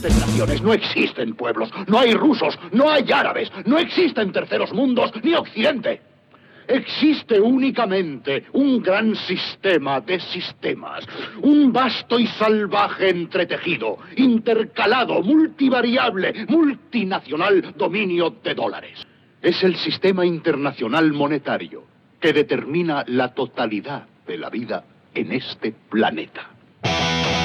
existen naciones, no existen pueblos, no hay rusos, no hay árabes, no existen terceros mundos, ni Occidente. Existe únicamente un gran sistema de sistemas, un vasto y salvaje entretejido, intercalado, multivariable, multinacional dominio de dólares. Es el sistema internacional monetario que determina la totalidad de la vida en este planeta.